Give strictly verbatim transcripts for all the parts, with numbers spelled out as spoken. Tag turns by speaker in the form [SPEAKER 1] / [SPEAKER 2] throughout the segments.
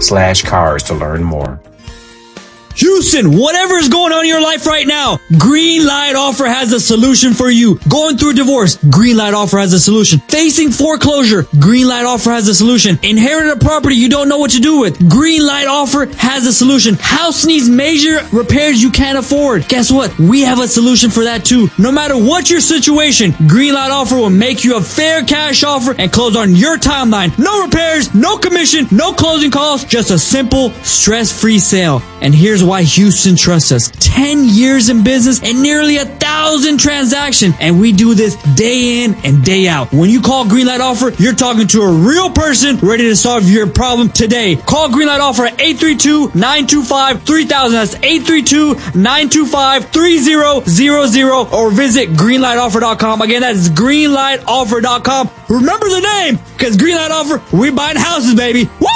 [SPEAKER 1] slash cars to learn more.
[SPEAKER 2] Houston, whatever is going on in your life right now, Greenlight Offer has a solution for you. Going through a divorce, Greenlight Offer has a solution. Facing foreclosure, Greenlight Offer has a solution. Inherited a property you don't know what to do with, Greenlight Offer has a solution. House needs major repairs you can't afford. Guess what? We have a solution for that too. No matter what your situation, Greenlight Offer will make you a fair cash offer and close on your timeline. No repairs, no commission, no closing costs, just a simple, stress-free sale. And here's why Houston trusts us. ten years in business and nearly a thousand transactions. And we do this day in and day out. When you call Greenlight Offer, you're talking to a real person ready to solve your problem today. Call Greenlight Offer at eight three two, nine two five, three thousand. That's eight three two, nine two five, three zero zero zero. Or visit greenlight offer dot com. Again, that's greenlight offer dot com. Remember the name, because Greenlight Offer, we buying houses, baby. Woo!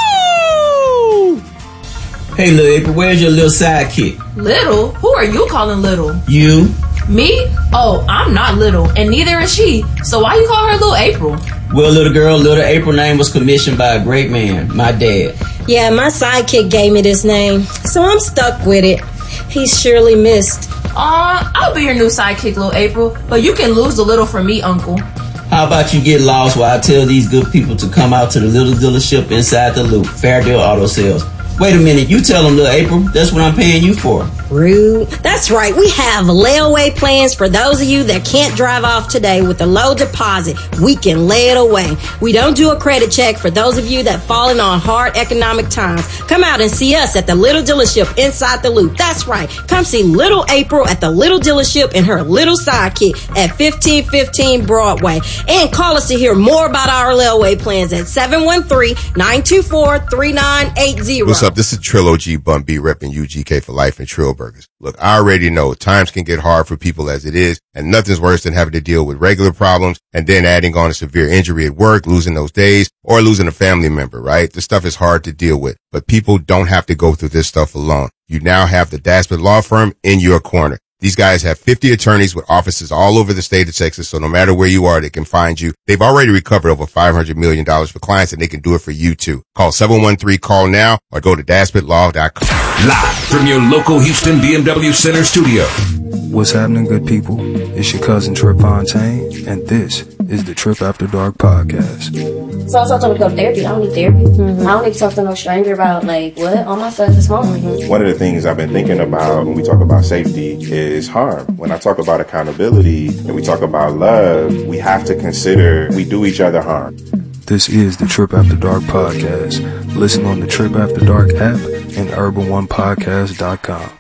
[SPEAKER 3] Hey, Lil April, where's your little sidekick?
[SPEAKER 4] Little? Who are you calling little?
[SPEAKER 3] You.
[SPEAKER 4] Me? Oh, I'm not little, and neither is she. So why you call her Little April?
[SPEAKER 3] Well, little girl, Little April name was commissioned by a great man, my dad.
[SPEAKER 5] Yeah, my sidekick gave me this name, so I'm stuck with it. He's surely missed.
[SPEAKER 4] Aw, I'll be your new sidekick, Little April, but you can lose the little for me, Uncle.
[SPEAKER 3] How about you get lost while I tell these good people to come out to the little dealership inside the loop, Fairdale Auto Sales. Wait a minute, you tell them, Little April, that's what I'm paying you for.
[SPEAKER 5] Rude. That's right, we have layaway plans for those of you that can't drive off today with a low deposit. We can lay it away. We don't do a credit check for those of you that fallen on hard economic times. Come out and see us at the Little Dealership inside the loop. That's right, come see Little April at the Little Dealership and her little sidekick at fifteen fifteen Broadway. And call us to hear more about our layaway plans at seven one three, nine two four, three nine eight zero.
[SPEAKER 6] What's up? This is Trill O G Bun B repping U G K for life and Trill Burgers. Look, I already know times can get hard for people as it is, and nothing's worse than having to deal with regular problems and then adding on a severe injury at work, losing those days, or losing a family member, right? This stuff is hard to deal with, but people don't have to go through this stuff alone. You now have the Daspit Law Firm in your corner. These guys have fifty attorneys with offices all over the state of Texas, so no matter where you are, they can find you. They've already recovered over five hundred million dollars for clients, and they can do it for you, too. Call seven one three, call now or go to daspit law dot com.
[SPEAKER 7] Live from your local Houston B M W Center studio.
[SPEAKER 8] What's happening, good people? It's your cousin Trip Fontaine, and this is the Trip After Dark podcast.
[SPEAKER 9] So I was talking about therapy. I don't need therapy. Mm-hmm. I don't need to talk to no stranger about, like, what? All my stuff is wrong. Mm-hmm.
[SPEAKER 10] One of the things I've been thinking about when we talk about safety is harm. When I talk about accountability and we talk about love, we have to consider we do each other harm.
[SPEAKER 8] This is the Trip After Dark podcast. Listen on the Trip After Dark app and urban one podcast dot com.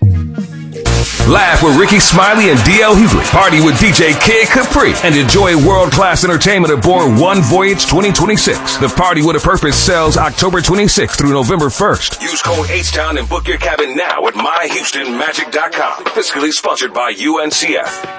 [SPEAKER 7] Laugh with Ricky Smiley and D L Hughley. Party with D J Kid Capri. And enjoy world-class entertainment aboard One Voyage twenty twenty-six. The Party with a Purpose sells October twenty-sixth through November first. Use code H-Town and book your cabin now at my houston magic dot com. Fiscally sponsored by U N C F.